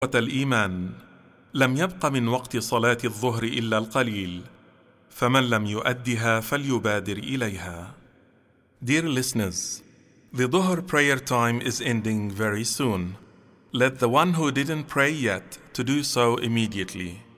الإيمان، لم يبق من وقت صلاة الظهر إلا القليل، فمن لم يؤدها فليبادر إليها. Dear listeners, the Dhuhr prayer time is ending very soon. Let the one who didn't pray yet to do so immediately.